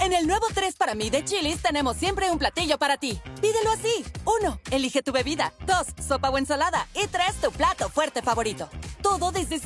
En el nuevo 3 para mí de Chili's tenemos siempre un platillo para ti. Pídelo así. 1. Elige tu bebida. 2. Sopa o ensalada. Y 3. Tu plato fuerte favorito. Todo desde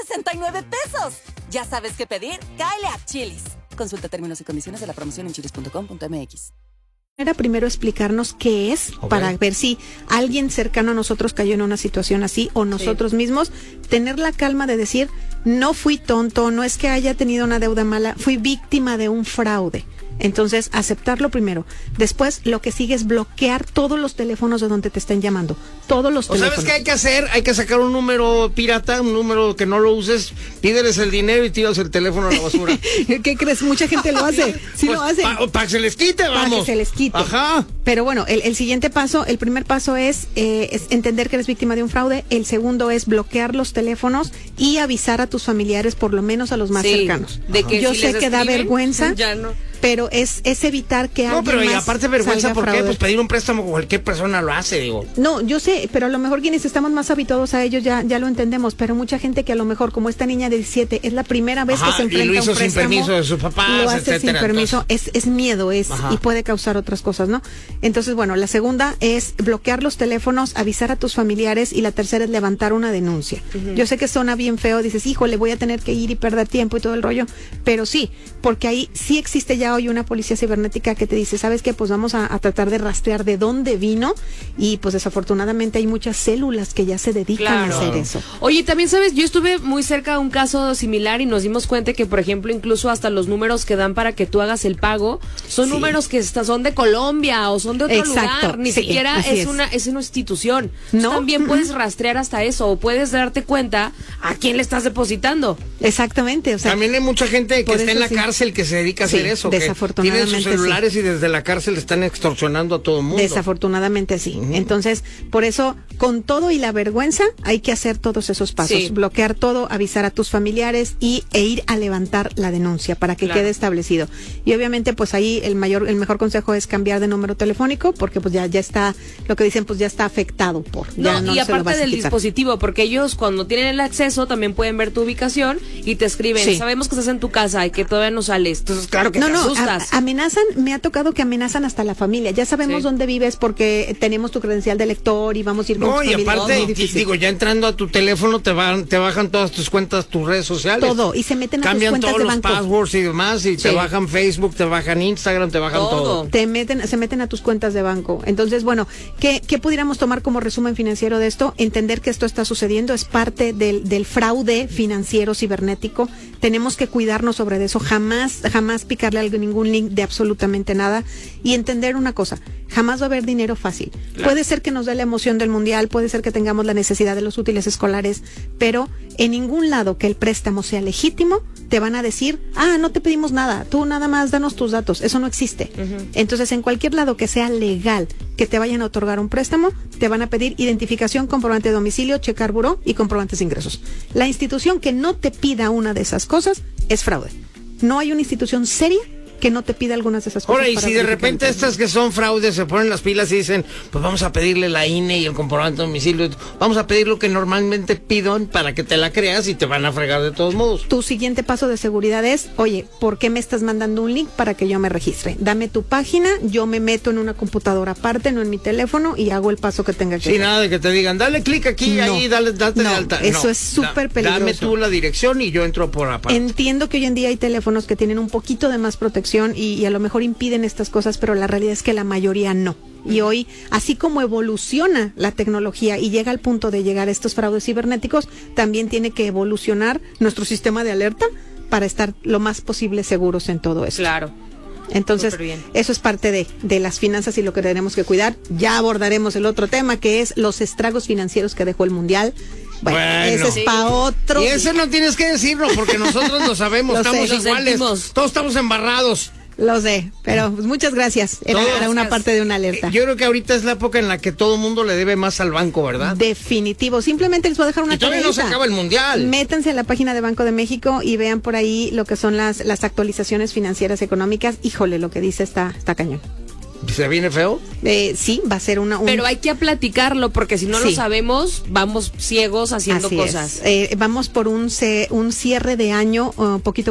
169 pesos. ¿Ya sabes qué pedir? Cáele a Chili's. Consulta términos y condiciones de la promoción en chilis.com.mx. Era primero explicarnos qué es, para ver si alguien cercano a nosotros cayó en una situación así o nosotros mismos, tener la calma de decir, no fui tonto, no es que haya tenido una deuda mala, fui víctima de un fraude. Entonces, aceptarlo primero. Después, lo que sigue es bloquear todos los teléfonos de donde te estén llamando. Todos los teléfonos. ¿Sabes qué hay que hacer? Hay que sacar un número pirata, un número que no lo uses, pídeles el dinero y tiras el teléfono a la basura. ¿Qué crees? Mucha gente lo hace. Sí, pues, lo hace. Para que se les quite, vamos. Para que se les quite. Ajá. Pero bueno, el siguiente paso, el primer paso es entender que eres víctima de un fraude. El segundo es bloquear los teléfonos y avisar a tus familiares, por lo menos a los más cercanos. De que yo si sé les que da escriben, vergüenza. ya no. Pero es evitar que alguien pero y más aparte vergüenza, salga ¿por qué? fraude. Pues pedir un préstamo, cualquier persona lo hace, digo. No, yo sé, pero a lo mejor quienes estamos más habituados a ellos ya lo entendemos, pero mucha gente que a lo mejor, como esta niña de 17, es la primera vez que se enfrenta y lo hizo a un préstamo, sin permiso de sus papás, lo hace etcétera, sin permiso, es miedo, y puede causar otras cosas, ¿no? Entonces, bueno, la segunda es bloquear los teléfonos, avisar a tus familiares, y la tercera es levantar una denuncia. Yo sé que suena bien feo, dices, híjole, voy a tener que ir y perder tiempo y todo el rollo, pero sí, porque ahí sí existe ya hoy una policía cibernética que te dice, ¿sabes qué? Pues vamos a tratar de rastrear de dónde vino, y pues desafortunadamente hay muchas células que ya se dedican a hacer eso. Oye, también sabes, yo estuve muy cerca de un caso similar y nos dimos cuenta que, por ejemplo, incluso hasta los números que dan para que tú hagas el pago son números que son de Colombia o son de otro lugar, ni siquiera es una institución. ¿No? También puedes rastrear hasta eso, o puedes darte cuenta a quién le estás depositando. Exactamente, o sea, también hay mucha gente que está en la cárcel que se dedica a hacer eso, que tienen sus celulares y desde la cárcel están extorsionando a todo el mundo. Desafortunadamente sí. Entonces, por eso, con todo y la vergüenza, hay que hacer todos esos pasos. Bloquear todo, avisar a tus familiares e ir a levantar la denuncia para que quede establecido. Y obviamente, pues ahí el mejor consejo es cambiar de número telefónico, porque pues ya está, lo que dicen, pues ya está afectado por. No, y aparte del dispositivo, porque ellos cuando tienen el acceso también pueden ver tu ubicación y te escriben, sabemos que estás en tu casa y que todavía no sales. Entonces, claro que te asustas. Amenazan, me ha tocado que amenazan hasta la familia. Ya sabemos dónde vives porque tenemos tu credencial de lector y vamos a ir con tus familia. Y aparte, digo, ya entrando a tu teléfono te bajan todas tus cuentas, tus redes sociales. Todo, y se meten a tus cuentas de banco. Cambian todos los passwords y demás, y te bajan Facebook, te bajan Instagram, te bajan todo. Se meten a tus cuentas de banco. Entonces, bueno, ¿qué pudiéramos tomar como resumen financiero de esto? Entender que esto está sucediendo, es parte del fraude financiero cibernético. Tenemos que cuidarnos sobre eso, jamás picarle a ningún link de absolutamente nada, y entender una cosa, jamás va a haber dinero fácil. Puede ser que nos dé la emoción del mundial, puede ser que tengamos la necesidad de los útiles escolares, pero en ningún lado que el préstamo sea legítimo te van a decir, no te pedimos nada, tú nada más danos tus datos. Eso no existe. Entonces, en cualquier lado que sea legal que te vayan a otorgar un préstamo, te van a pedir identificación, comprobante de domicilio, checar buró y comprobantes de ingresos. La institución que no te pida una de esas cosas es fraude. No hay una institución seria que no te pida algunas de esas cosas. Ahora, y si de repente estas que son fraudes se ponen las pilas y dicen, pues vamos a pedirle la INE y el comprobante de domicilio, vamos a pedir lo que normalmente pidan para que te la creas, y te van a fregar de todos modos. Tu siguiente paso de seguridad es, oye, ¿por qué me estás mandando un link para que yo me registre? Dame tu página, yo me meto en una computadora aparte, no en mi teléfono, y hago el paso que tenga que hacer. Nada de que te digan, dale clic aquí, ahí, date de alta. Eso es súper peligroso. Dame tú la dirección y yo entro por aparte. Entiendo que hoy en día hay teléfonos que tienen un poquito de más protección y a lo mejor impiden estas cosas, pero la realidad es que la mayoría no. Y hoy, así como evoluciona la tecnología y llega al punto de llegar a estos fraudes cibernéticos, también tiene que evolucionar nuestro sistema de alerta para estar lo más posible seguros en todo esto. Claro. Entonces, eso es parte de las finanzas y lo que tenemos que cuidar. Ya abordaremos el otro tema, que es los estragos financieros que dejó el Mundial. Bueno, ese es para otro. Y ese no tienes que decirlo, porque nosotros lo sabemos, estamos iguales, todos estamos embarrados. Lo sé, pero pues muchas gracias. Era una parte de una alerta. Yo creo que ahorita es la época en la que todo el mundo le debe más al banco, ¿verdad? Definitivo. Simplemente les voy a dejar una y todavía no se acaba el mundial. Métanse a la página de Banco de México y vean por ahí lo que son las actualizaciones financieras económicas. Híjole, lo que dice está cañón. ¿Se viene feo? Sí, va a ser Pero hay que platicarlo, porque si no lo sabemos, vamos ciegos haciendo cosas. Vamos por un cierre de año un poquito